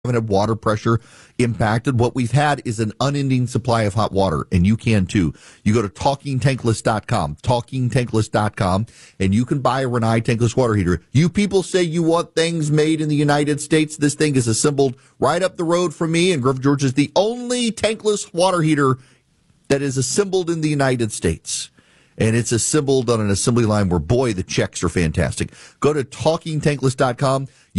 haven't had water pressure impacted. What we've had is an unending supply of hot water, and you can too. You go to talkingtankless.com, and you can buy a Rinnai tankless water heater. You people say you want things made in the United States. This thing is assembled right up the road from me, and Griff George is the only tankless water heater that is assembled in the United States. And it's assembled on an assembly line where, boy, the checks are fantastic. Go to talkingtankless.com.